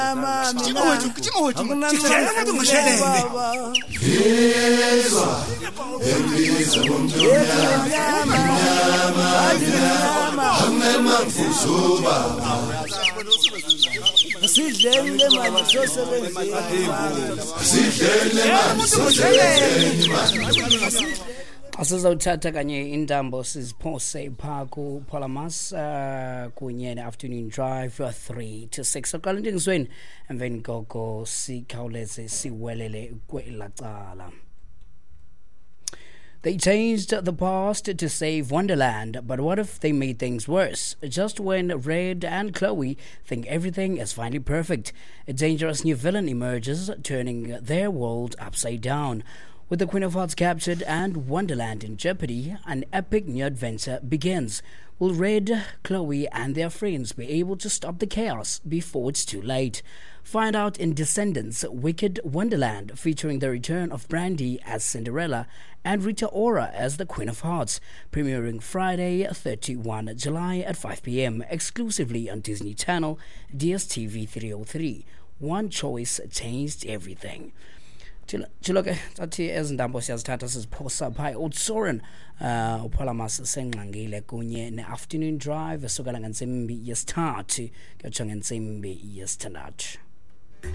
Asizothatha kanye intambo siziphose pha ku Polamas kunye ne-afternoon drive 3 to 6 oqala intengisweni emveni koko sikhawuleze siwelele kwelacala. They changed the past to save Wonderland, but what if they made things worse? Just when Red and Chloe think everything is finally perfect, a dangerous new villain emerges, turning their world upside down. With the Queen of Hearts captured and Wonderland in jeopardy, an epic new adventure begins. Will Red, Chloe, and their friends be able to stop the chaos before it's too late? Find out in Descendants Wicked Wonderland, featuring the return of Brandy as Cinderella and Rita Ora as the Queen of Hearts, premiering Friday, 31 July at 5 p.m. exclusively on Disney Channel, DSTV 303. One choice changed everything. Chiloke sathi ezintambo siyazithatha siziphosa pha uTsoren uPhalamas sengqangile kunye ne-afternoon drive esukela ngentsimbi yesithathu kuyotsho ngentsimbi yesithandathu.